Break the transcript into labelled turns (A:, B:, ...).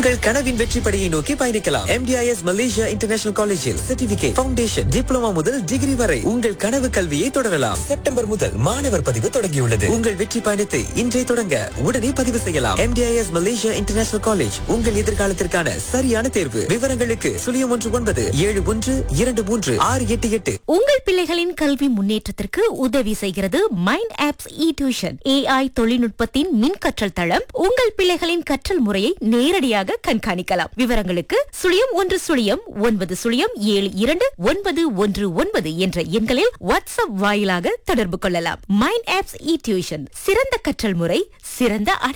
A: உங்கள் கனவின் வெற்றி படியை நோக்கி பயணிக்கலாம். MDIS மலேசியா இன்டர்நேஷனல் காலேஜில் சர்டிபிகேட், ஃபவுண்டேஷன், டிப்ளமா முதல் டிகிரி வரை உங்கள் கனவு கல்வியை தொடரலாம். செப்டம்பர் முதல் மாணவர் பதிவு தொடங்கியுள்ளது. உங்கள் வெற்றி பயணத்தை இன்றே தொடங்க உடனே பதிவு செய்யலாம். MDIS மலேசியா இன்டர்நேஷனல் காலேஜ் உங்கள் எதிர்காலத்திற்கான சரியான தேர்வு. விவரங்களுக்கு 0119232688.
B: உங்கள் பிள்ளைகளின் கல்வி முன்னேற்றத்திற்கு உதவி செய்கிறது மைண்ட் ஆப்ஸ் டியூஷன். AI தொழில்நுட்பத்தின் மின் கற்றல் தளம். உங்கள் பிள்ளைகளின் கற்றல் முறையை நேரடியாக கண்காணிக்கலாம். விவரங்களுக்கு 0119729119 என்ற எண்களில் வாட்ஸ்அப் வாயிலாக தொடர்பு கொள்ளலாம். மைண்ட் ஆப்ஸ் டியூஷன் சிறந்த கற்றல் முறை, சிறந்த